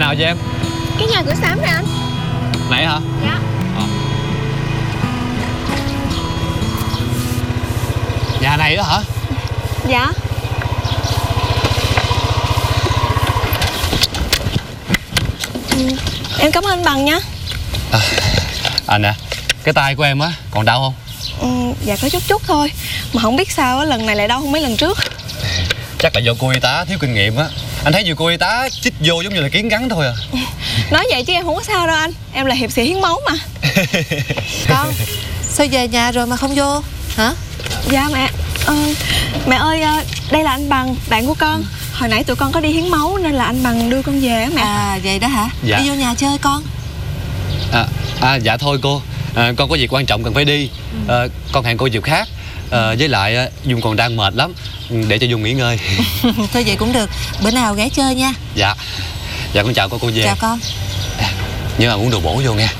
nào vậy em? Cái nhà cửa xám nè anh. Này hả? Dạ. Nhà này đó hả? Dạ. Em cảm ơn anh Bằng nha. Anh nè, cái tay của em á còn đau không? Dạ có chút chút thôi. Mà không biết sao á, lần này lại đau hơn mấy lần trước. Chắc là do cô y tá thiếu kinh nghiệm á. Anh thấy nhiều cô y tá chích vô giống như là kiến gắn thôi à. Nói vậy chứ em không có sao đâu anh. Em là hiệp sĩ hiến máu mà. Con, sao về nhà rồi mà không vô hả? Dạ mẹ. Mẹ ơi, đây là anh Bằng, bạn của con. Hồi nãy tụi con có đi hiến máu nên là anh Bằng đưa con về á mẹ. À vậy đó hả? Dạ. Đi vô nhà chơi con. Dạ thôi cô, con có việc quan trọng cần phải đi. Con hẹn cô dịp khác. Với lại Dung còn đang mệt lắm, để cho Dung nghỉ ngơi. Thôi vậy cũng được, bữa nào ghé chơi nha. Dạ. Dạ con chào cô về. Chào con. Nhớ là uống đồ bổ vô nghe.